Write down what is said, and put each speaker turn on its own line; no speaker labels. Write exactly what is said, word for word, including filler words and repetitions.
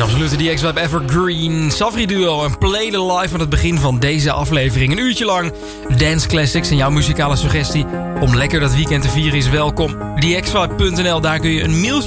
absolute D X-Vibe Evergreen. Safri Duo en Play the Live aan het begin van deze aflevering. Een uurtje lang dance classics en jouw muzikale suggestie om lekker dat weekend te vieren is welkom. D X vibe punt n l, daar kun je een mailtje